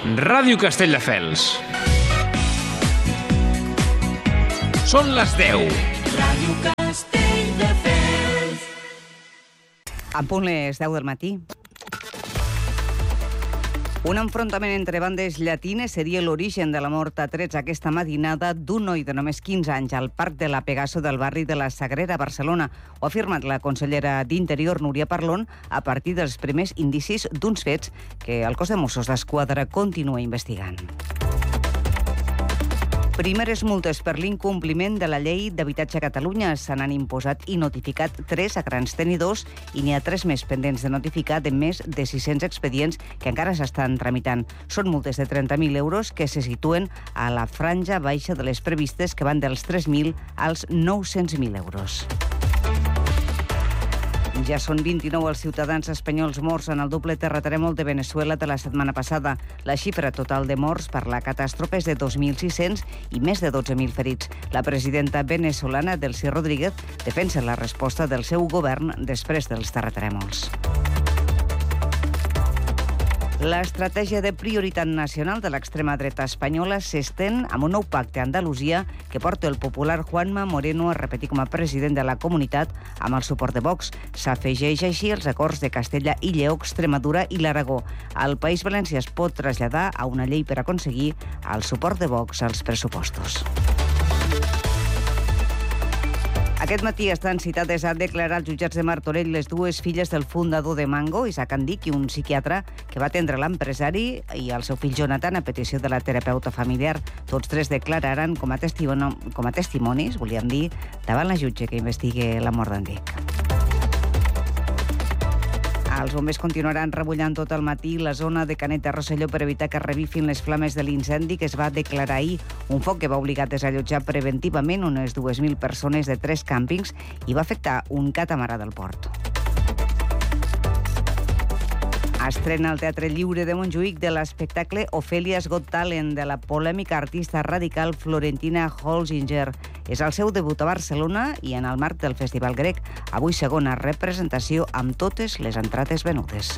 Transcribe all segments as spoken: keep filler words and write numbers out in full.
Ràdio Castelldefels. Són les deu. Ràdio Castelldefels. En punt les deu del matí. Un enfrontament entre bandes llatines seria l'origen de la mort a trets aquesta matinada d'un noi de només quinze anys al Parc de la Pegaso del barri de la Sagrera, Barcelona. Ho ha afirmat la consellera d'Interior, Núria Parlon, a partir dels primers indicis d'uns fets que el cos de Mossos d'Esquadra continua investigant. Primeres multes per l'incompliment de la llei d'habitatge a Catalunya. Se n'han imposat i notificat tres a grans tenidors i n'hi ha tres més pendents de notificar de més de sis-cents expedients que encara s'estan tramitant. Són multes de trenta mil euros que se situen a la franja baixa de les previstes, que van dels tres mil als nou-cents mil euros. Ja són vint-i-nou els ciutadans espanyols morts en el doble terratrèmol de Veneçuela de la setmana passada. La xifra total de morts per la catàstrofe és de dos mil sis-cents i més de dotze mil ferits. La presidenta venezolana, Delcy Rodríguez, defensa la resposta del seu govern després dels terratrèmols. L'estratègia de prioritat nacional de l'extrema dreta espanyola s'estén amb un nou pacte a Andalusia que porta el popular Juanma Moreno a repetir com a president de la comunitat amb el suport de Vox. S'afegeix així els acords de Castella i Lleó, Extremadura i l'Aragó. El País Valencià es pot traslladar a una llei per aconseguir el suport de Vox als pressupostos. Aquest matí estan citades a declarar als jutjats de Martorell les dues filles del fundador de Mango, Isaac Andic, i un psiquiatre que va atendre l'empresari i el seu fill Jonathan a petició de la terapeuta familiar. Tots tres declararan com a, testimoni, com a testimonis, volíem dir, davant la jutge que investigue la mort d'Andic. Els bombers continuaran rebullant tot el matí la zona de Canet de Rosselló per evitar que revifin les flames de l'incendi que es va declarar ahir. Un foc que va obligar a desallotjar preventivament unes dues mil persones de tres càmpings i va afectar un catamarà del port. Estrena al Teatre Lliure de Montjuïc de l'espectacle Ofelia's Got Talent de la polèmica artista radical Florentina Holzinger. És el seu debut a Barcelona i en el marc del Festival Grec. Avui segona representació amb totes les entrades venudes.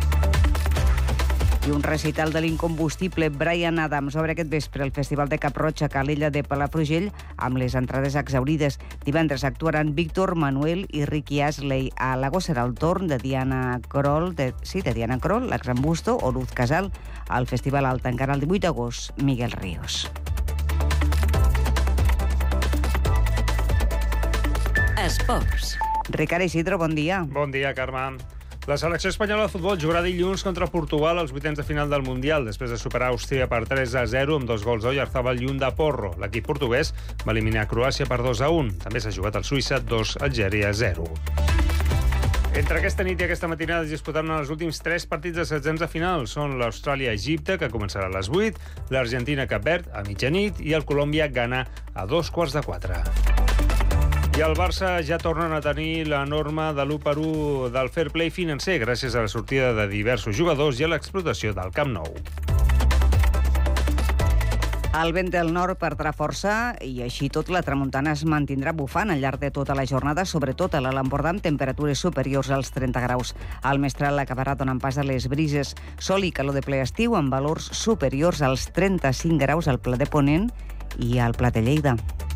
I un recital de l'incombustible Bryan Adams obre aquest vespre al Festival de Cap-roig a Calella de Palafrugell amb les entrades exaurides. Divendres actuaran Víctor Manuel i Ricky Astley. A l'agost serà el torn de Diana Kroll, de, sí, de Diana Kroll, l'Exambusto o Luz Casal. Al Festival Alt encara el divuit d'agost, Miguel Ríos. Esports. Ricard Isidro, bon dia. Bon dia, Carme. La selecció espanyola de futbol jugarà dilluns contra Portugal als vuitens de final del Mundial, després de superar Àustria per tres a zero amb dos gols d'Oyarzabal i un de Porro. L'equip portuguès va eliminar Croàcia per dos a un. També s'ha jugat al Suïssa dos a Algèria a zero. Entre aquesta nit i aquesta matinada es disputaran els últims tres partits de setzents de final. Són l'Austràlia-Egipte, que començarà a les vuit, l'Argentina-Cap Verd a mitjanit i el Colòmbia-Ghana a dos quarts de quatre. I el Barça ja tornen a tenir la norma de l'u per u del fair play financer gràcies a la sortida de diversos jugadors i a l'explotació del Camp Nou. El vent del nord perdrà força i així tot la tramuntana es mantindrà bufant al llarg de tota la jornada, sobretot a l'Alt Empordà amb temperatures superiors als trenta graus. El mestral acabarà donant pas a les brises. Sol i calor de ple estiu amb valors superiors als trenta-cinc graus al Pla de Ponent i al Pla de Lleida.